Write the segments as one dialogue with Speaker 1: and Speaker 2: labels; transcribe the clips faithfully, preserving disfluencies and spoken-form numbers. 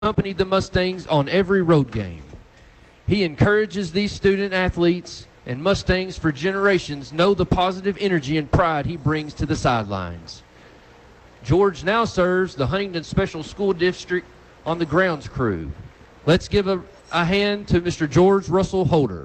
Speaker 1: accompanied the Mustangs on every road game. He encourages these student athletes, and Mustangs for generations know the positive energy and pride he brings to the sidelines. George now serves the Huntington Special School District on the grounds crew. Let's give a, a hand to Mister George Russell Holder.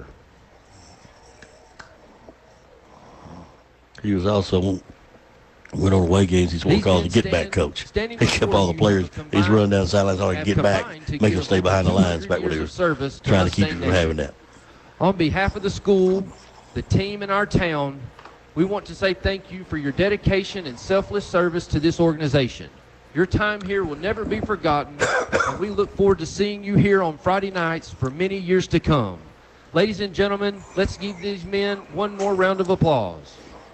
Speaker 2: He was also went on away games. He's what we call the get back coach. He kept all the players. He's running down the sidelines so he can get back, make them stay behind the lines back where they were trying to keep you from having that.
Speaker 1: On behalf of the school, the team, and our town, we want to say thank you for your dedication and selfless service to this organization. Your time here will never be forgotten, and we look forward to seeing you here on Friday nights for many years to come. Ladies and gentlemen, let's give these men one more round of applause.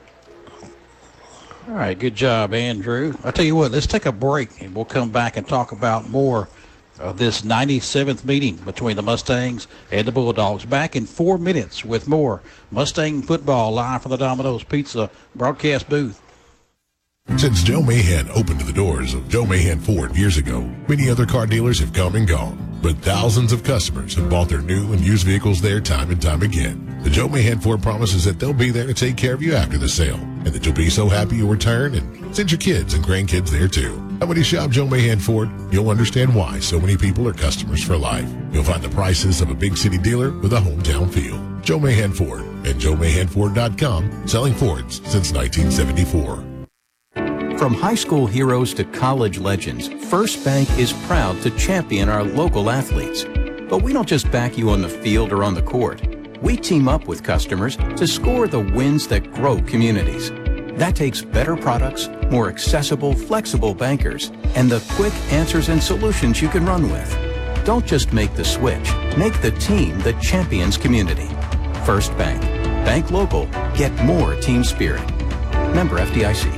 Speaker 3: All right, good job, Andrew. I'll tell you what, let's take a break, and we'll come back and talk about more of this ninety-seventh meeting between the Mustangs and the Bulldogs. Back in four minutes with more Mustang football live from the Domino's Pizza broadcast booth.
Speaker 4: Since Joe Mahan opened the doors of Joe Mahan Ford years ago, many other car dealers have come and gone, but thousands of customers have bought their new and used vehicles there time and time again. The Joe Mahan Ford promises that they'll be there to take care of you after the sale, and that you'll be so happy you'll return and send your kids and grandkids there too. And when you shop Joe Mahan Ford, you'll understand why so many people are customers for life. You'll find the prices of a big city dealer with a hometown feel. Joe Mahan Ford and Joe Mahan Ford dot com, selling Fords since nineteen seventy-four.
Speaker 5: From high school heroes to college legends, First Bank is proud to champion our local athletes. But we don't just back you on the field or on the court. We team up with customers to score the wins that grow communities. That takes better products, more accessible, flexible bankers, and the quick answers and solutions you can run with. Don't just make the switch. Make the team that champions community. First Bank. Bank local. Get more team spirit. Member F D I C.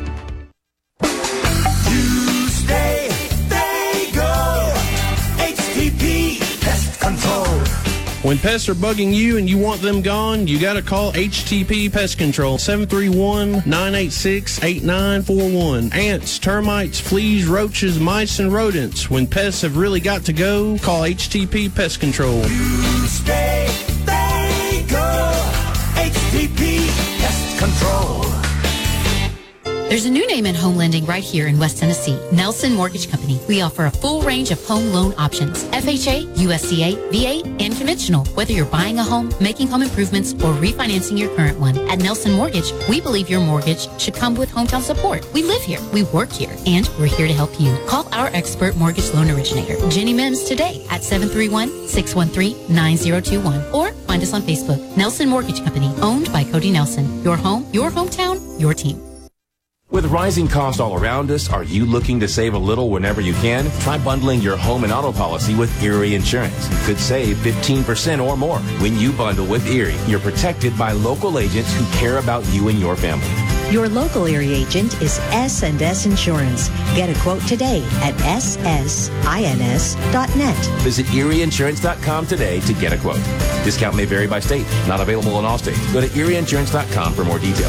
Speaker 6: When pests are bugging you and you want them gone, you got to call H T P Pest Control, seven three one, nine eight six, eight nine four one. Ants, termites, fleas, roaches, mice, and rodents. When pests have really got to go, call H T P Pest Control.
Speaker 7: You stay, they go. H T P Pest Control.
Speaker 8: There's a new name in home lending right here in West Tennessee, Nelson Mortgage Company. We offer a full range of home loan options, F H A, U S C A, V A, and conventional. Whether you're buying a home, making home improvements, or refinancing your current one, at Nelson Mortgage, we believe your mortgage should come with hometown support. We live here, we work here, and we're here to help you. Call our expert mortgage loan originator, Jenny Mims, today at seven three one, six one three, nine zero two one, or find us on Facebook. Nelson Mortgage Company, owned by Cody Nelson. Your home, your hometown, your team.
Speaker 9: With rising costs all around us, are you looking to save a little whenever you can? Try bundling your home and auto policy with Erie Insurance. You could save fifteen percent or more. When you bundle with Erie, you're protected by local agents who care about you and your family.
Speaker 10: Your local Erie agent is S and S Insurance. Get a quote today at S S ins dot net.
Speaker 9: Visit erie insurance dot com today to get a quote. Discount may vary by state. Not available in all states. Go to erie insurance dot com for more details.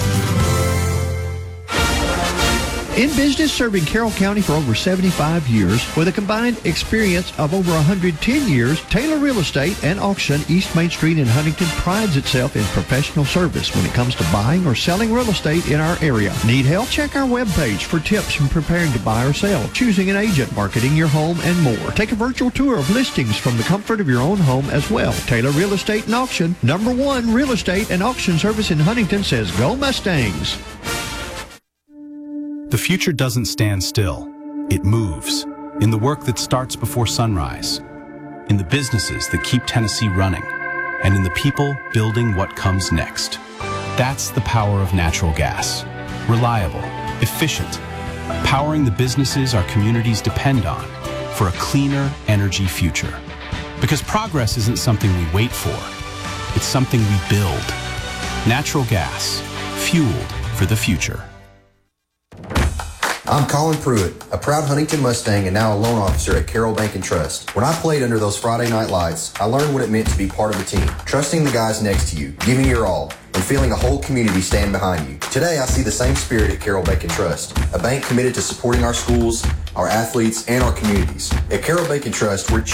Speaker 11: In business, serving Carroll County for over seventy-five years, with a combined experience of over one hundred ten years, Taylor Real Estate and Auction East Main Street in Huntington prides itself in professional service when it comes to buying or selling real estate in our area. Need help? Check our webpage for tips from preparing to buy or sell, choosing an agent, marketing your home, and more. Take a virtual tour of listings from the comfort of your own home as well. Taylor Real Estate and Auction, number one real estate and auction service in Huntington, says go Mustangs.
Speaker 12: The future doesn't stand still. It moves. In the work that starts before sunrise, in the businesses that keep Tennessee running, and in the people building what comes next. That's the power of natural gas. Reliable, efficient, powering the businesses our communities depend on for a cleaner energy future. Because progress isn't something we wait for. It's something we build. Natural gas, fueled for the future.
Speaker 13: I'm Colin Pruitt, a proud Huntington Mustang and now a loan officer at Carroll Bank and Trust. When I played under those Friday night lights, I learned what it meant to be part of a team, trusting the guys next to you, giving your all. and feeling a whole community stand behind you. Today, I see the same spirit at Carroll Bank and Trust, a bank committed to supporting our schools, our athletes, and our communities. At Carroll Bank and Trust, we're